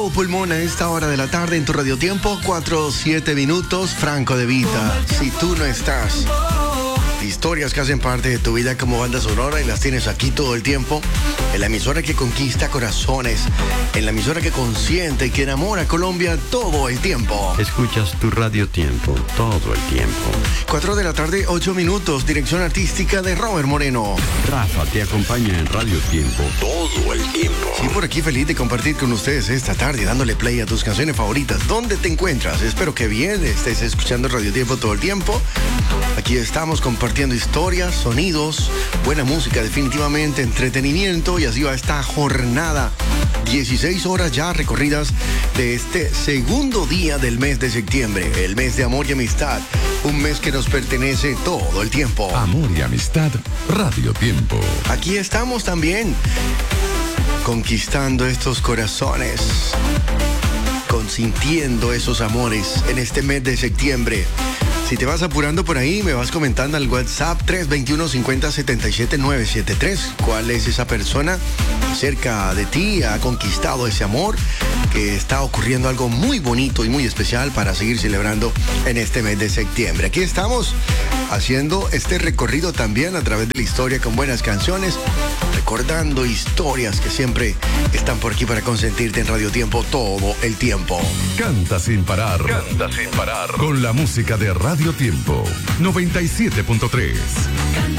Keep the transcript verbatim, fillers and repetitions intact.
Pulmón a esta hora de la tarde en tu Radio Tiempo, cuatro siete minutos, Franco De Vita. Si tú no estás, historias que hacen parte de tu vida como banda sonora y las tienes aquí todo el tiempo, en la emisora que conquista corazones, en la emisora que consiente y que enamora a Colombia todo el tiempo. Escuchas tu Radio Tiempo todo el tiempo. cuatro de la tarde, ocho minutos, dirección artística de Robert Moreno. Rafa te acompaña en Radio Tiempo todo el tiempo. Sí, por aquí feliz de compartir con ustedes esta tarde, dándole play a tus canciones favoritas. ¿Dónde te encuentras? Espero que bien estés escuchando Radio Tiempo todo el tiempo. Aquí estamos compartiendo historias, sonidos, buena música, definitivamente, entretenimiento, y así va esta jornada. dieciséis horas ya recorridas de este segundo día del mes de septiembre, el mes de amor y amistad, un mes que nos pertenece todo el tiempo. Amor y amistad, Radio Tiempo. Aquí estamos también, conquistando estos corazones, consintiendo esos amores en este mes de septiembre. Si te vas apurando por ahí, me vas comentando al WhatsApp tres dos uno, cinco cero, siete siete nueve siete tres. ¿Cuál es esa persona cerca de ti? ¿Ha conquistado ese amor? Que está ocurriendo algo muy bonito y muy especial para seguir celebrando en este mes de septiembre. Aquí estamos haciendo este recorrido también a través de la historia con buenas canciones, recordando historias que siempre están por aquí para consentirte en Radio Tiempo todo el tiempo. Canta sin parar. Canta sin parar. Con la música de Radio Tiempo noventa y siete punto tres.